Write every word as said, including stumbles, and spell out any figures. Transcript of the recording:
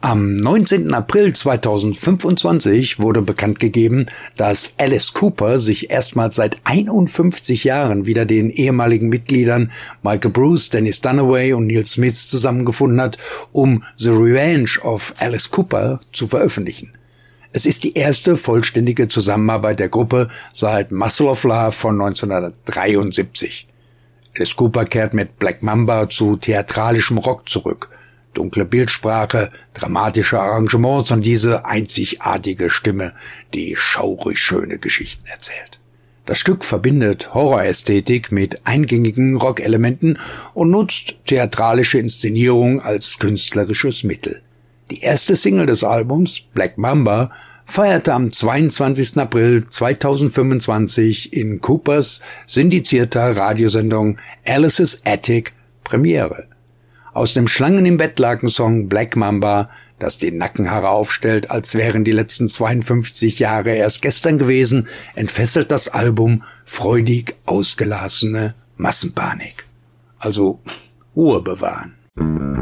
Am neunzehnten April zweitausendfünfundzwanzig wurde bekannt gegeben, dass Alice Cooper sich erstmals seit einundfünfzig Jahren wieder den ehemaligen Mitgliedern Michael Bruce, Dennis Dunaway und Neil Smith zusammengefunden hat, um The Revenge of Alice Cooper zu veröffentlichen. Es ist die erste vollständige Zusammenarbeit der Gruppe seit Muscle of Love von neunzehnhundertdreiundsiebzig. Alice Cooper kehrt mit Black Mamba zu theatralischem Rock zurück. Dunkle Bildsprache, dramatische Arrangements und diese einzigartige Stimme, die schaurig schöne Geschichten erzählt. Das Stück verbindet Horrorästhetik mit eingängigen Rockelementen und nutzt theatralische Inszenierung als künstlerisches Mittel. Die erste Single des Albums, Black Mamba, feierte am zweiundzwanzigsten April zweitausendfünfundzwanzig in Coopers syndizierter Radiosendung Alice's Attic Premiere. Aus dem Schlangen im Bettlaken-Song Black Mamba, das die Nackenhaare aufstellt, als wären die letzten zweiundfünfzig Jahre erst gestern gewesen, entfesselt das Album freudig ausgelassene Massenpanik. Also Ruhe bewahren.